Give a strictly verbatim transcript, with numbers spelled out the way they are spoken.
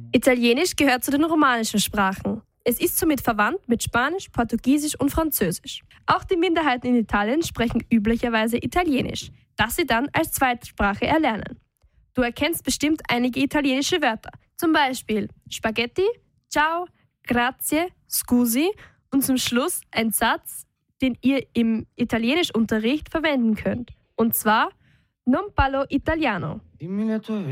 Italienisch gehört zu den romanischen Sprachen. Es ist somit verwandt mit Spanisch, Portugiesisch und Französisch. Auch die Minderheiten in Italien sprechen üblicherweise Italienisch, das sie dann als Zweitsprache erlernen. Du erkennst bestimmt einige italienische Wörter, zum Beispiel Spaghetti, Ciao, Grazie, Scusi und zum Schluss ein Satz, den ihr im Italienischunterricht verwenden könnt. Und zwar Non parlo italiano.